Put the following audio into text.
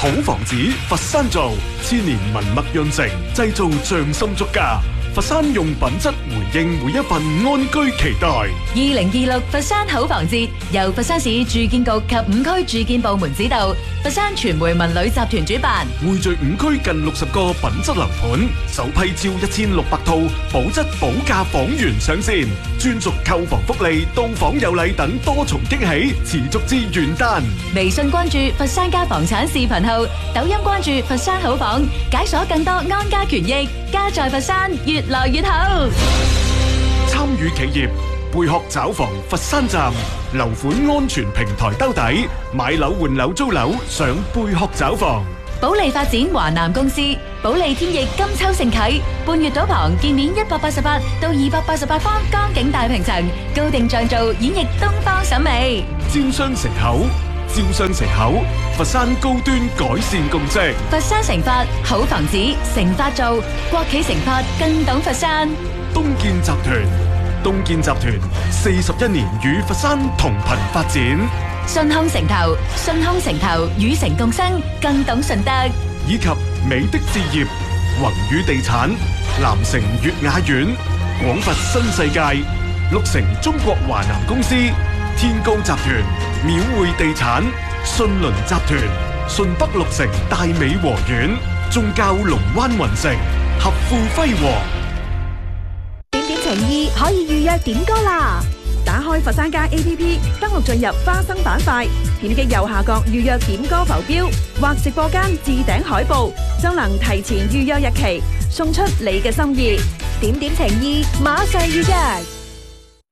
好房子，佛山做，千年文墨潤成，製造匠心足家。佛山用品質回應每一份安居期待。 2026佛山好房節由佛山市住建局及5區住建部門指導，佛山傳媒文旅集團主辦， 匯聚5區近60個品質樓盤，首批超1600套保質保價房源上線，專屬購房福利、到訪有禮等多重驚喜，持續至元旦。 微信關注佛山家房產視頻號，抖音關注佛山好房，解鎖更多安家權益，家在佛山越來越好。 參與企業貝殼找房佛山站樓款安全平台兜底，買樓換樓租樓上貝殼找房。 保利發展華南公司，保利天翼金秋盛啟，半月島旁建面188到288方江景大平層，高定像造演繹東方審美。 招商城口，佛山高端改善共識。 佛山成發好房子，成發造，國企成發更懂佛山。 東建集團41年與佛山同頻發展。 順康城投與城共生，更懂順德。 以及美的置業、宏宇地產、南城悅雅苑、廣佛新世界、綠城中國華南公司、天高集團、廟匯地產、信倫集團、順北綠城大美和苑、宗教龍灣雲城、合富輝煌。 點點情意可以預約點歌啦！打開佛山街 APP， 登錄進入花生板塊，點擊右下角預約點歌浮標或直播間置頂海報，就能提前預約日期，送出你嘅心意。點點情意，馬上預約。